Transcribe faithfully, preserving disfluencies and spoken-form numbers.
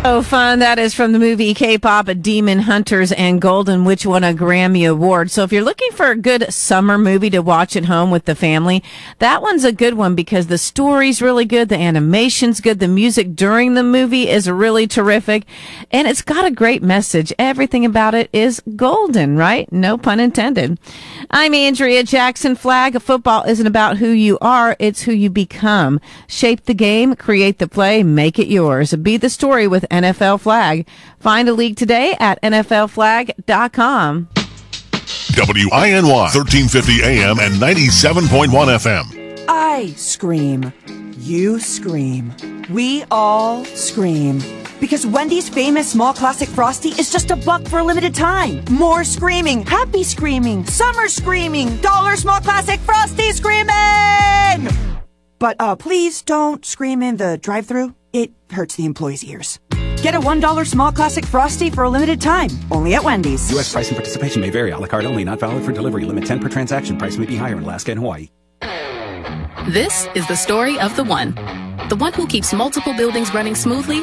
So fun. That is from the movie K-pop, Demon Hunters and Golden, which won a Grammy Award. So if you're looking for a good summer movie to watch at home with the family, that one's a good one because the story's really good, the animation's good, the music during the movie is really terrific, and it's got a great message. Everything about it is golden, right? No pun intended. I'm Andrea Jackson Flagg. Football isn't about who you are, it's who you become. Shape the game, create the play, make it yours. Be the story with N F L Flag. Find a league today at N F L flag dot com. W I N Y, thirteen fifty A M and ninety-seven point one F M. I scream. You scream. We all scream. Because Wendy's famous small classic Frosty is just a buck for a limited time. More screaming, happy screaming, summer screaming, dollar small classic Frosty screaming! But uh, please don't scream in the drive-thru. It hurts the employees' ears. Get a one dollar small classic Frosty for a limited time. Only at Wendy's. U S price and participation may vary. A la carte only. Not valid for delivery. Limit ten per transaction. Price may be higher in Alaska and Hawaii. This is the story of the one. The one who keeps multiple buildings running smoothly